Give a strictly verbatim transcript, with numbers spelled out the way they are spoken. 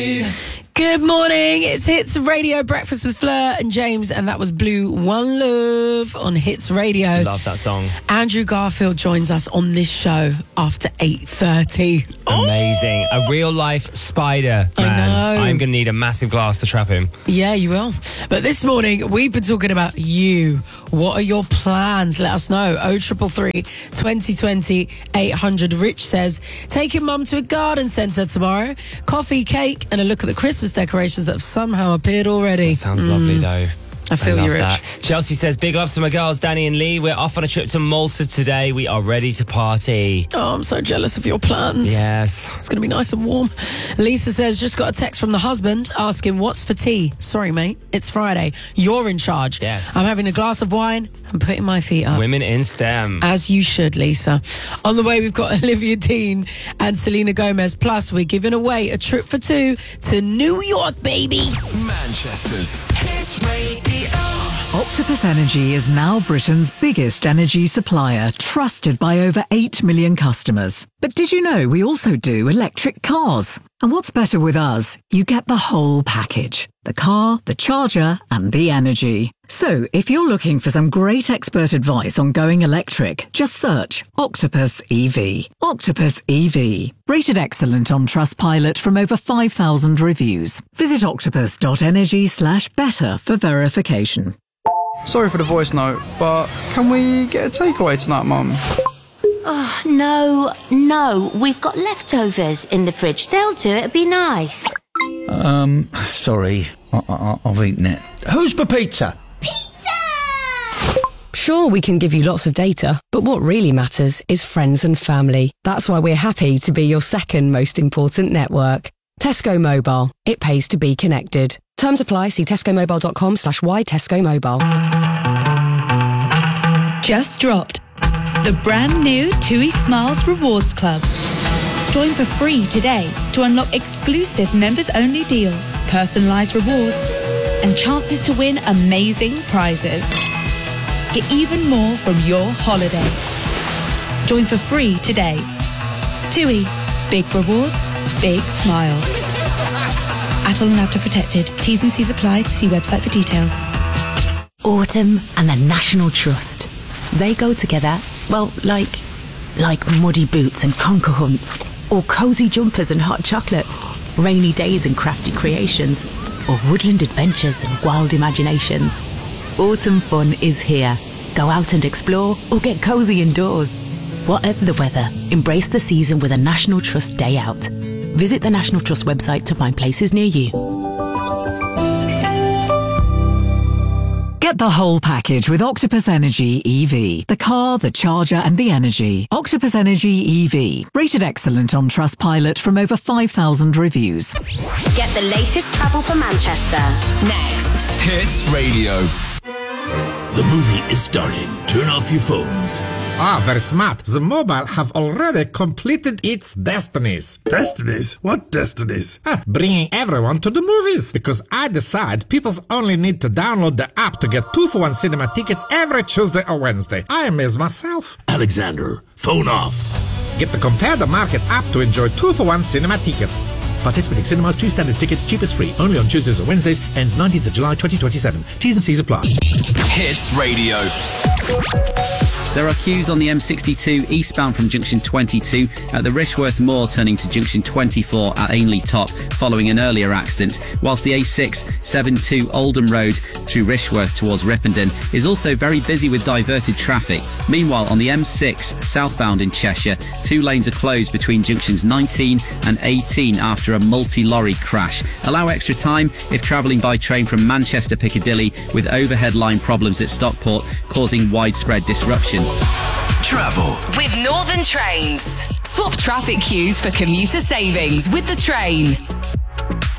Good morning, it's Hits Radio, Breakfast with Fleur and James, and that was Blue One Love on Hits Radio. Love that song. Andrew Garfield joins us on this show after eight thirty. Amazing. A real life spider, I man. know. I'm going to need a massive glass to trap him. Yeah, you will. But this morning, we've been talking about you. What are your plans? Let us know. oh triple three, twenty twenty, eight hundred. Rich says, taking mum to a garden centre tomorrow. Coffee, cake, and a look at the Christmas decorations that have somehow appeared already. That sounds mm. lovely, though. I feel I you, Rich. That. Chelsea says, big love to my girls, Danny and Lee. We're off on a trip to Malta today. We are ready to party. Oh, I'm so jealous of your plans. Yes. It's going to be nice and warm. Lisa says, just got a text from the husband asking, what's for tea? Sorry, mate. It's Friday. You're in charge. Yes. I'm having a glass of wine and putting my feet up. Women in STEM. As you should, Lisa. On the way, we've got Olivia Dean and Selena Gomez. Plus, we're giving away a trip for two to New York, baby. Manchester's Hits Radio. Octopus Energy is now Britain's biggest energy supplier, trusted by over eight million customers. But did you know we also do electric cars? And what's better with us? You get the whole package. The car, the charger, and the energy. So, if you're looking for some great expert advice on going electric, just search Octopus E V. Octopus E V. Rated excellent on Trustpilot from over five thousand reviews. Visit octopus.energy slash better for verification. Sorry for the voice note, but can we get a takeaway tonight, Mum? Oh, no, no. We've got leftovers in the fridge. They'll do it. It'd be nice. Um, sorry. I- I- I've eaten it. Who's for pizza? Sure, we can give you lots of data, but what really matters is friends and family. That's why we're happy to be your second most important network. Tesco Mobile. It pays to be connected. Terms apply. See tescomobile.com slash y Tesco Mobile. Just dropped. The brand new TUI Smiles Rewards Club. Join for free today to unlock exclusive members-only deals, personalised rewards, and chances to win amazing prizes. Get even more from your holiday. Join for free today. TUI. Big rewards, big smiles. At all and after protected. T's and C's apply. See website for details. Autumn and the National Trust. They go together, well, like, like muddy boots and conker hunts, or cosy jumpers and hot chocolate, rainy days and crafty creations, or woodland adventures and wild imaginations. Autumn fun is here. Go out and explore or get cosy indoors. Whatever the weather, embrace the season with a National Trust day out. Visit the National Trust website to find places near you. Get the whole package with Octopus Energy E V. The car, the charger, and the energy. Octopus Energy E V. Rated excellent on Trustpilot from over five thousand reviews. Get the latest travel for Manchester. Next. Hits Radio. The movie is starting. Turn off your phones. Ah, very smart. The mobile have already completed its destinies. Destinies? What destinies? Ah, bringing everyone to the movies. Because I decide people only need to download the app to get two for one cinema tickets every Tuesday or Wednesday. I amaze myself. Alexander, phone off. Get the Compare the Market app to enjoy two for one cinema tickets. Participating cinemas, two standard tickets, cheapest free. Only on Tuesdays or Wednesdays. Ends nineteenth of July twenty twenty-seven. T's and C's apply. Hits Radio. There are queues on the M sixty-two eastbound from junction twenty-two at the Rishworth Moor turning to junction twenty-four at Ainley Top following an earlier accident, whilst the A six seventy-two Oldham Road through Rishworth towards Ripponden is also very busy with diverted traffic. Meanwhile, on the M six southbound in Cheshire, two lanes are closed between junctions nineteen and eighteen after a multi-lorry crash. Allow extra time if travelling by train from Manchester Piccadilly with overhead line problems at Stockport causing widespread disruption. Travel with Northern Trains. Swap traffic queues for commuter savings with the train.